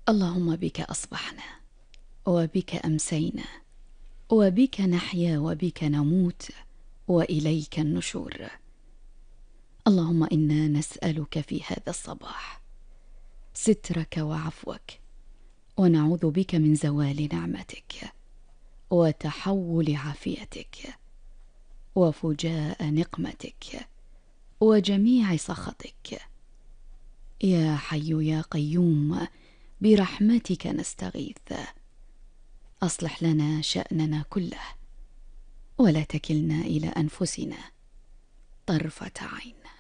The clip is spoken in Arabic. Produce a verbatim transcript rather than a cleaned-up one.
اللهم بك أصبحنا وبك أمسينا وبك نحيا وبك نموت وإليك النشور. اللهم إنا نسألك في هذا الصباح سترك وعفوك، ونعوذ بك من زوال نعمتك وتحول عافيتك وفجاء نقمتك وجميع سخطك. يا حي يا قيوم برحمتك نستغيث، أصلح لنا شأننا كله ولا تكلنا إلى أنفسنا طرفة عين.